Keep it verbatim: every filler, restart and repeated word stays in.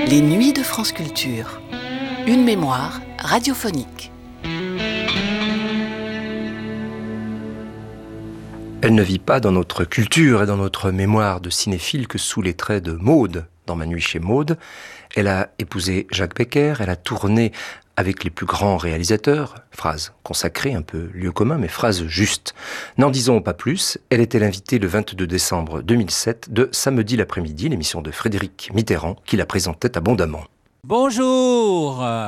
Les Nuits de France Culture. Une mémoire radiophonique. Elle ne vit pas dans notre culture et dans notre mémoire de cinéphile que sous les traits de Maude, dans Ma nuit chez Maude. Elle a épousé Jacques Becker, elle a tourné avec les plus grands réalisateurs, phrase consacrée, un peu lieu commun, mais phrase juste. N'en disons pas plus, elle était l'invitée le vingt-deux décembre deux mille sept de Samedi l'après-midi, l'émission de Frédéric Mitterrand, qui la présentait abondamment. Bonjour.